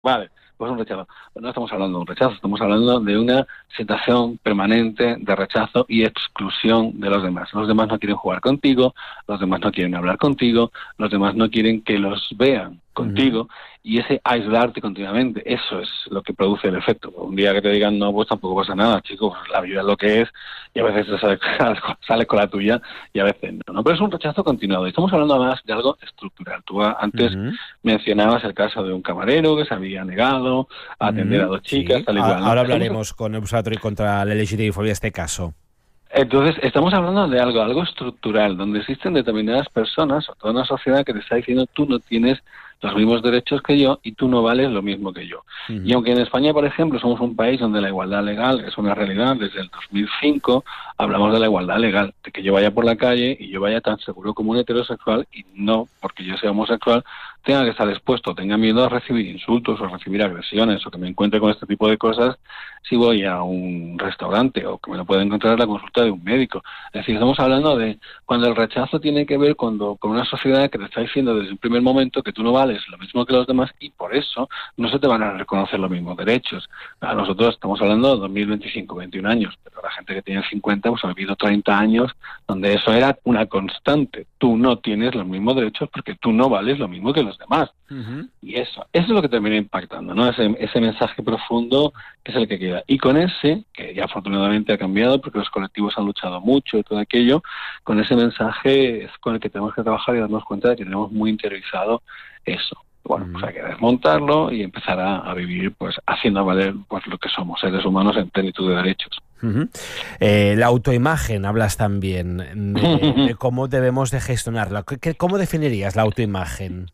Vale, pues un rechazo. No estamos hablando de un rechazo, estamos hablando de una situación permanente de rechazo y exclusión de los demás. Los demás no quieren jugar contigo, los demás no quieren hablar contigo, los demás no quieren que los vean Ujú. contigo, y ese aislarte continuamente, eso es lo que produce el efecto. Un día que te digan no, pues tampoco pasa nada, chicos, pues la vida es lo que es, y a veces te sales con la tuya y a veces no, ¿no? Pero es un rechazo continuado. Y estamos hablando además de algo estructural. Tú antes Ujú. mencionabas el caso de un camarero que se había negado a atender a Ujú. dos chicas, Sí, tal y cual, ¿no? ahora hablaremos con el Observatorio contra la LGTBI este caso. Entonces, estamos hablando de algo estructural, donde existen determinadas personas o toda una sociedad que te está diciendo tú no tienes los mismos derechos que yo y tú no vales lo mismo que yo. Y Ujú. aunque en España, por ejemplo, somos un país donde la igualdad legal es una realidad, desde el 2005 hablamos de la igualdad legal, de que yo vaya por la calle y yo vaya tan seguro como un heterosexual y no, porque yo sea homosexual, tenga que estar expuesto, tenga miedo a recibir insultos o a recibir agresiones o que me encuentre con este tipo de cosas si voy a un restaurante o que me lo pueda encontrar en la consulta de un médico. Es decir, estamos hablando de cuando el rechazo tiene que ver con una sociedad que te está diciendo desde el primer momento que tú no vales lo mismo que los demás y por eso no se te van a reconocer los mismos derechos. A nosotros estamos hablando de 2025, 21 años, pero la gente que tiene 50 pues ha vivido 30 años donde eso era una constante. Tú no tienes los mismos derechos porque tú no vales lo mismo que los demás. Ujú. Y eso es lo que termina impactando, ¿no? Ese mensaje profundo que es el que queda. Y con ese, que ya afortunadamente ha cambiado porque los colectivos han luchado mucho y todo aquello, con ese mensaje es con el que tenemos que trabajar y darnos cuenta de que tenemos muy interiorizado eso. Bueno, pues Ujú. hay que desmontarlo y empezar a vivir pues haciendo valer pues lo que somos, seres humanos en plenitud de derechos. Ujú. La autoimagen, hablas también de cómo debemos de gestionarla. ¿Cómo definirías la autoimagen?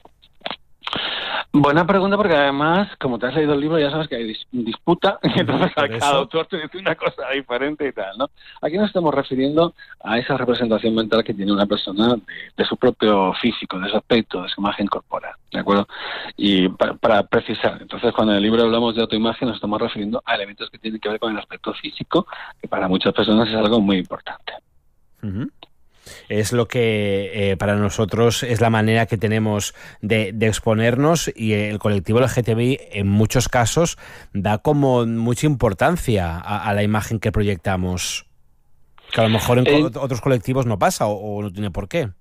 Buena pregunta, porque además, como te has leído el libro, ya sabes que hay disputa, y Ujú. entonces a Por cada eso. autor te dice una cosa diferente y tal, ¿no? Aquí nos estamos refiriendo a esa representación mental que tiene una persona de su propio físico, de su aspecto, de su imagen corporal, ¿de acuerdo? Y para precisar, entonces cuando en el libro hablamos de autoimagen nos estamos refiriendo a elementos que tienen que ver con el aspecto físico, que para muchas personas es algo muy importante. Ujú. Es lo que para nosotros es la manera que tenemos de exponernos y el colectivo LGTBI en muchos casos da como mucha importancia a la imagen que proyectamos, que a lo mejor en Eh, otros colectivos no pasa o no tiene por qué.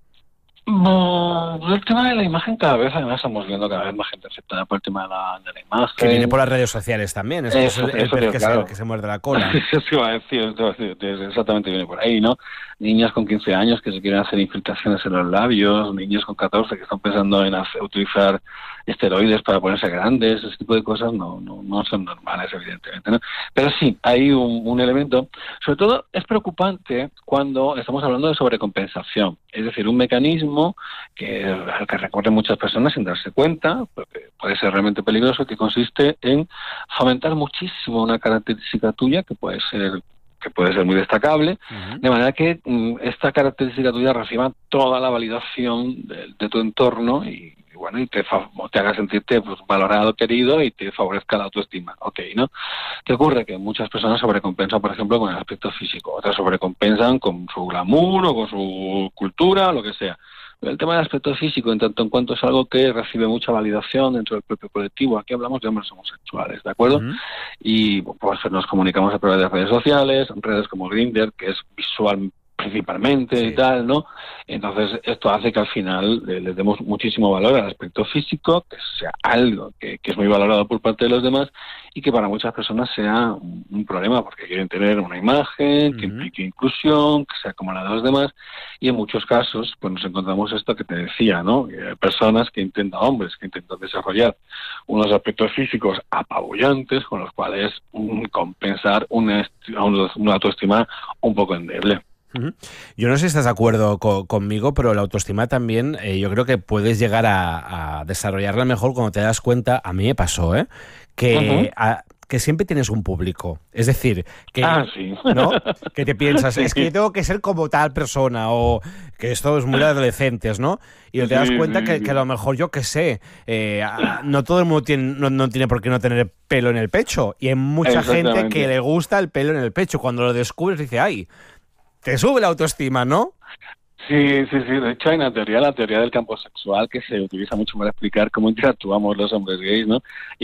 el tema de la imagen cada vez, además estamos viendo cada vez más gente aceptada por el tema de la Que viene imagen. por las redes sociales también, esto es el Eso pez tío, que claro. se muerde la cola. Eso iba a decir, exactamente viene por ahí, ¿no? Niñas con 15 años que se quieren hacer infiltraciones en los labios, niños con 14 que están pensando en utilizar esteroides para ponerse grandes, ese tipo de cosas no son normales, evidentemente, ¿no? Pero sí, hay un elemento, sobre todo es preocupante cuando estamos hablando de sobrecompensación, es decir, un mecanismo al que recurren muchas personas sin darse cuenta, porque puede ser realmente peligroso, que consiste en fomentar muchísimo una característica tuya que puede ser muy destacable, Ujú. de manera que esta característica tuya reciba toda la validación de tu entorno y bueno, y te haga sentirte pues, valorado, querido y te favorezca la autoestima. Ok, ¿no? ¿Qué ocurre? Que muchas personas sobrecompensan, por ejemplo, con el aspecto físico, otras sobrecompensan con su glamour o con su cultura o lo que sea. Pero el tema del aspecto físico, en tanto en cuanto es algo que recibe mucha validación dentro del propio colectivo, aquí hablamos de hombres homosexuales, ¿de acuerdo? Ujú. Y pues nos comunicamos a través de redes sociales, redes como Grindr, que es visual principalmente y Sí. tal, ¿no? Entonces esto hace que al final le demos muchísimo valor al aspecto físico, que sea algo que es muy valorado por parte de los demás y que para muchas personas sea un problema porque quieren tener una imagen que Ujú. implique inclusión, que sea como la de los demás y en muchos casos pues nos encontramos esto que te decía, ¿no? Personas que intentan, hombres que intentan desarrollar unos aspectos físicos apabullantes con los cuales compensar una autoestima un poco endeble. Ujú. Yo no sé si estás de acuerdo conmigo, pero la autoestima también, yo creo que puedes llegar a desarrollarla mejor cuando te das cuenta, a mí me pasó, Ujú. que siempre tienes un público. Es decir, Ah, que, sí. ¿no? Que te piensas, Sí, es que yo tengo que ser como tal persona, o que esto es muy de adolescentes, ¿no? Y sí, te das cuenta sí, que a lo sí. mejor, yo qué sé, no todo el mundo tiene, no tiene por qué no tener pelo en el pecho. Y hay mucha gente que Exactamente. le gusta el pelo en el pecho. Cuando lo descubres, dice, ay, te sube la autoestima, ¿no? Sí, sí, sí. De hecho, hay una teoría, la teoría del campo sexual, que se utiliza mucho para explicar cómo interactuamos los hombres gays, ¿no?